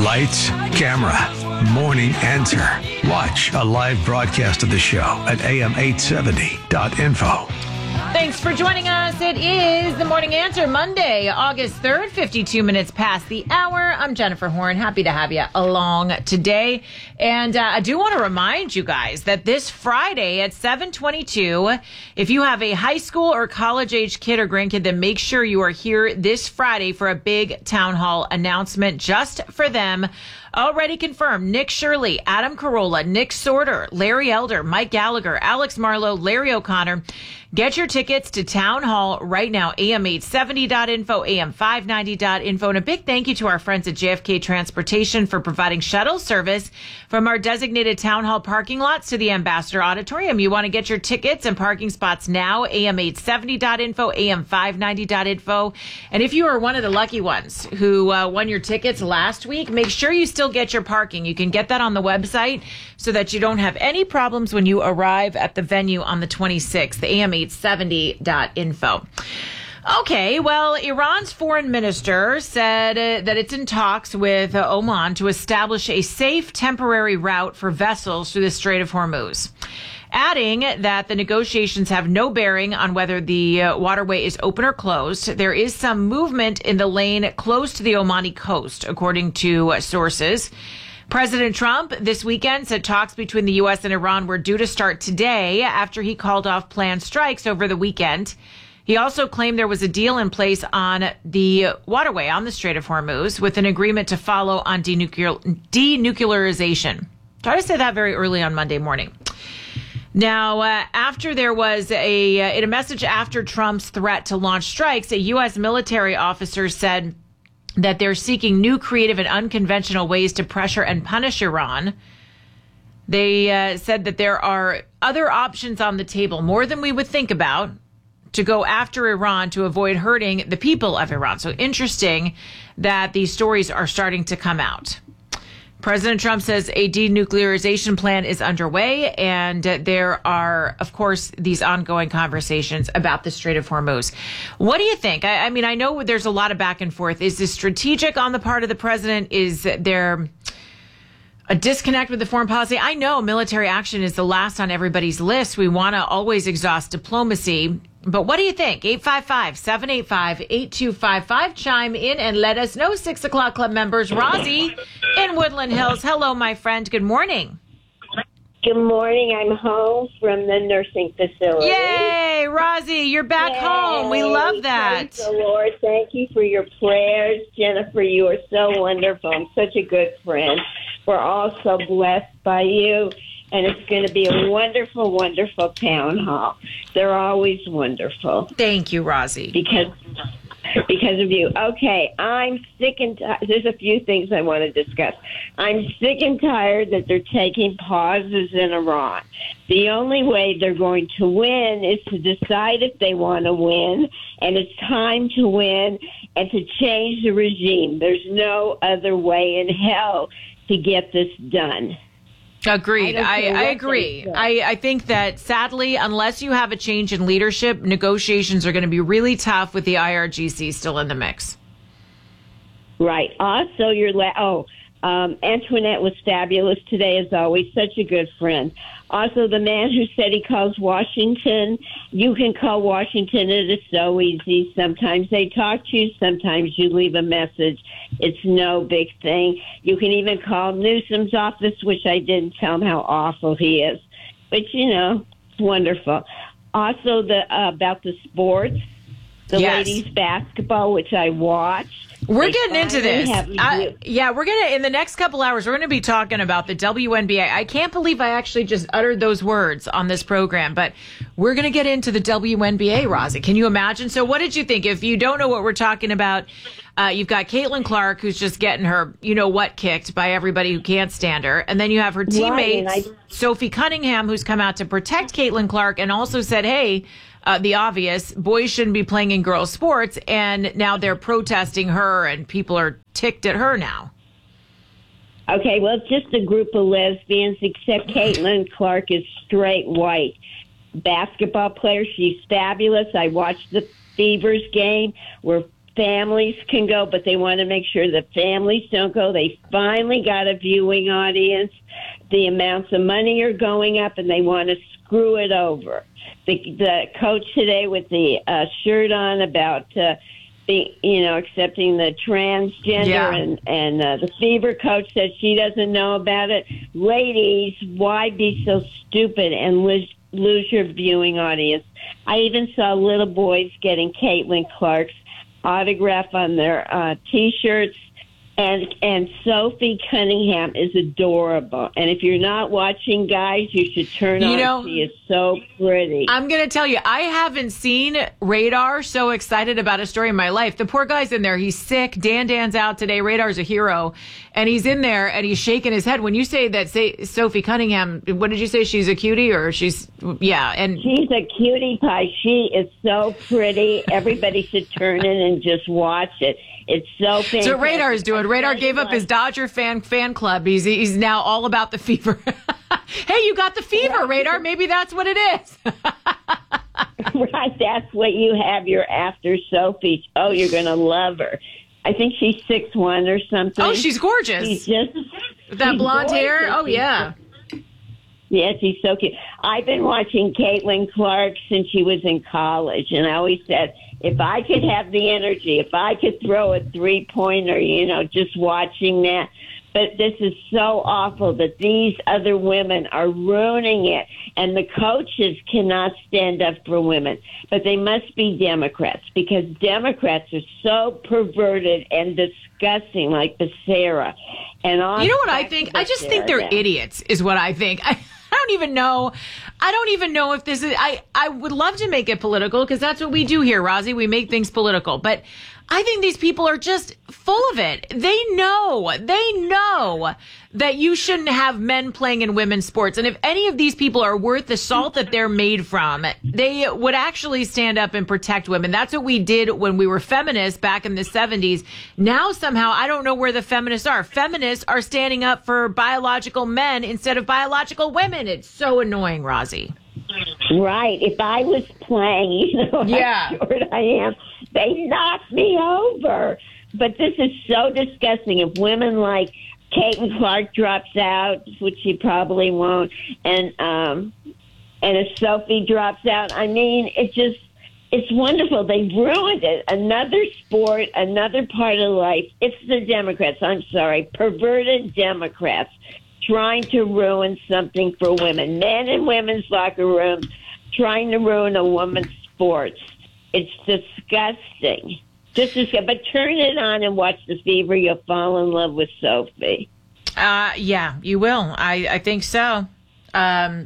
Lights, camera, morning answer. Watch a live broadcast of the show at am870.info. Thanks for joining us. It is the Morning Answer, Monday, August 3rd, 52 minutes past the hour. I'm Jennifer Horn. Happy to have you along today. And I do want to remind you guys that this Friday at 7:22, if you have a high school or college-age kid or grandkid, then make sure you are here this Friday for a big town hall announcement just for them. Already confirmed, Nick Shirley, Adam Carolla, Nick Sorter, Larry Elder, Mike Gallagher, Alex Marlowe, Larry O'Connor. Get your tickets to Town Hall right now, am870.info, am590.info. And a big thank you to our friends at JFK Transportation for providing shuttle service from our designated Town Hall parking lots to the Ambassador Auditorium. You want to get your tickets and parking spots now, am870.info, am590.info. And if you are one of the lucky ones who won your tickets last week, make sure you still get your parking. You can get that on the website so that you don't have any problems when you arrive at the venue on the 26th, am870.info. Okay, well, Iran's foreign minister said that it's in talks with Oman to establish a safe temporary route for vessels through the Strait of Hormuz, adding that the negotiations have no bearing on whether the waterway is open or closed. There is some movement in the lane close to the Omani coast, according to sources. President Trump this weekend said talks between the U.S. and Iran were due to start today after he called off planned strikes over the weekend. He also claimed there was a deal in place on the waterway on the Strait of Hormuz with an agreement to follow on denuclearization. Try to say that very early on Monday morning. Now, after there was in a message after Trump's threat to launch strikes, a U.S. military officer said that they're seeking new creative and unconventional ways to pressure and punish Iran. They said that there are other options on the table, more than we would think about, to go after Iran to avoid hurting the people of Iran. So interesting that these stories are starting to come out. President Trump says a denuclearization plan is underway, and there are, of course, these ongoing conversations about the Strait of Hormuz. What do you think? I mean, I know there's a lot of back and forth. Is this strategic on the part of the president? Is there a disconnect with the foreign policy? I know military action is the last on everybody's list. We want to always exhaust diplomacy. But what do you think? 855-785-8255. Chime in and let us know. 6 o'clock club members. Rosie in Woodland Hills. Hello, my friend. Good morning. Good morning. I'm home from the nursing facility. Yay, Rosie, you're back home. We love that. Praise the Lord. Thank you for your prayers. Jennifer, you are so wonderful. I'm such a good friend. We're all so blessed by you. And it's going to be a wonderful, wonderful town hall. They're always wonderful. Thank you, Rosie. Because of you. Okay, I'm sick and tired. There's a few things I want to discuss. I'm sick and tired that they're taking pauses in Iran. The only way they're going to win is to decide if they want to win, and it's time to win and to change the regime. There's no other way in hell to get this done. Agreed. I agree. I think that sadly, unless you have a change in leadership, negotiations are going to be really tough with the IRGC still in the mix. Right. Also, Antoinette was fabulous today, as always. Such a good friend. Also, the man who said he calls Washington, you can call Washington. It is so easy. Sometimes they talk to you. Sometimes you leave a message. It's no big thing. You can even call Newsom's office, which I didn't tell him how awful he is. But, it's wonderful. Also, about the sports, the ladies' basketball, which I watched. We're getting into this. We're going to, in the next couple hours, we're going to be talking about the WNBA. I can't believe I actually just uttered those words on this program, but we're going to get into the WNBA, Rosie. Can you imagine? So what did you think? If you don't know what we're talking about, you've got Caitlin Clark, who's just getting her, kicked by everybody who can't stand her. And then you have her teammate, Sophie Cunningham, who's come out to protect Caitlin Clark and also said, hey, the obvious, boys shouldn't be playing in girls' sports, and now they're protesting her, and people are ticked at her now. Okay, well, it's just a group of lesbians, except Caitlin Clark is straight white basketball player. She's fabulous. I watched the Fevers game where families can go, but they want to make sure the families don't go. They finally got a viewing audience. The amounts of money are going up, and they want to screw it over. The coach today with the shirt on about accepting the transgender, and the Fever coach said she doesn't know about it. Ladies, why be so stupid and lose your viewing audience? I even saw little boys getting Caitlin Clark's autograph on their T-shirts. And Sophie Cunningham is adorable. And if you're not watching, guys, you should turn on. She is so pretty. I'm going to tell you, I haven't seen Radar so excited about a story in my life. The poor guy's in there. He's sick. Dan's out today. Radar's a hero. And he's in there and he's shaking his head. When you say that, Sophie Cunningham, what did you say? She's a cutie or she's, and she's a cutie pie. She is so pretty. Everybody should turn in and just watch it. It's so fantastic. So Radar is doing. Radar gave up his Dodger fan club. He's now all about the Fever. Hey, you got the fever, right. Radar. Maybe that's what it is. Right, that's what you have. You're after Sophie. Oh, you're going to love her. I think she's 6'1" or something. Oh, she's gorgeous. She's just with that blonde hair. Oh, yeah. Yeah, she's so cute. I've been watching Caitlin Clark since she was in college, and I always said, if I could have the energy, if I could throw a three-pointer, just watching that. But this is so awful that these other women are ruining it. And the coaches cannot stand up for women. But they must be Democrats, because Democrats are so perverted and disgusting, like Becerra. And you know what I think? I just think they're idiots, is what I think. I don't even know. I don't even know if this is. I would love to make it political, because that's what we do here, Rosie. We make things political. But I think these people are just full of it. They know that you shouldn't have men playing in women's sports. And if any of these people are worth the salt that they're made from, they would actually stand up and protect women. That's what we did when we were feminists back in the 70s. Now, somehow, I don't know where the feminists are. Feminists are standing up for biological men instead of biological women. It's so annoying, Rosie. Right. If I was playing, how short I am, they knocked me over. But this is so disgusting. If women like Caitlin Clark drops out, which she probably won't, and if Sophie drops out, I mean, it's wonderful. They ruined it. Another sport, another part of life. It's the Democrats. I'm sorry. Perverted Democrats trying to ruin something for women. Men in women's locker rooms trying to ruin a woman's sports. It's disgusting. But turn it on and watch the Fever. You'll fall in love with Sophie. Yeah, you will. I think so. That's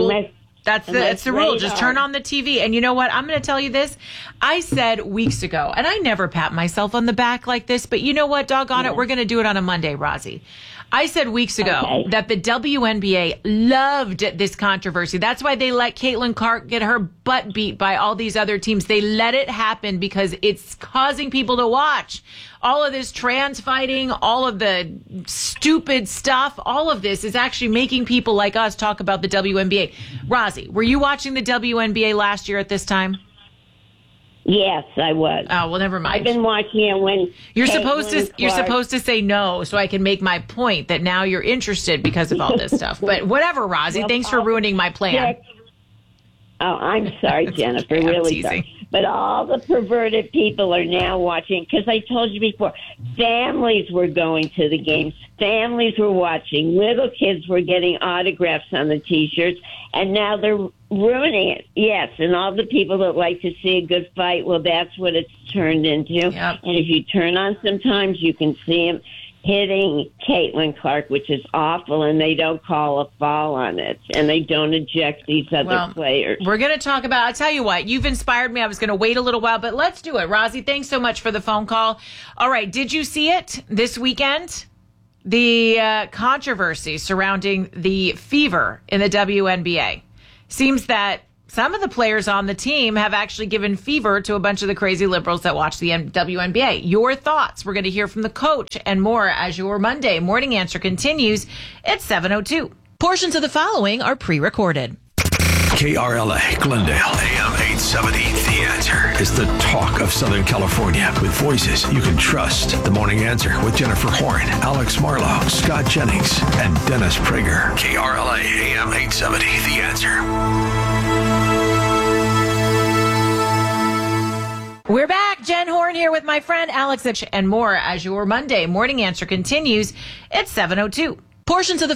the rule. Just turn on the TV. And you know what? I'm going to tell you this. I said weeks ago, and I never pat myself on the back like this, but you know what? Doggone it. We're going to do it on a Monday, Rosie. I said weeks ago that the WNBA loved this controversy. That's why they let Caitlin Clark get her butt beat by all these other teams. They let it happen because it's causing people to watch. All of this trans fighting, all of the stupid stuff, all of this is actually making people like us talk about the WNBA. Rosie, were you watching the WNBA last year at this time? Yes, I was. Oh, well, never mind. I've been watching it when you're supposed to say no, so I can make my point that now you're interested because of all this stuff. But whatever, Rosie. Thanks for ruining my plan. Oh, I'm sorry, Jennifer. Really sorry. But all the perverted people are now watching, because I told you before, families were going to the games. Families were watching. Little kids were getting autographs on the T-shirts, and now they're ruining it. Yes, and all the people that like to see a good fight, well, that's what it's turned into. Yep. And if you turn on sometimes, you can see them hitting Caitlin Clark, which is awful, and they don't call a foul on it, and they don't eject these other players. We're going to talk about, I'll tell you what, you've inspired me. I was going to wait a little while, but let's do it. Rosie, thanks so much for the phone call. All right, did you see it this weekend? The controversy surrounding the Fever in the WNBA. Seems that some of the players on the team have actually given fever to a bunch of the crazy liberals that watch the WNBA. Your thoughts. We're going to hear from the coach and more as your Monday morning answer continues at 7:02. Portions of the following are pre-recorded. KRLA, Glendale, AM 870. The Answer is the talk of Southern California with voices you can trust. The Morning Answer with Jennifer Horn, Alex Marlowe, Scott Jennings, and Dennis Prager. KRLA AM 870. The Answer. We're back. Jen Horn here with my friend Alex and more as your Monday Morning Answer continues. It's 7:02. Portions of the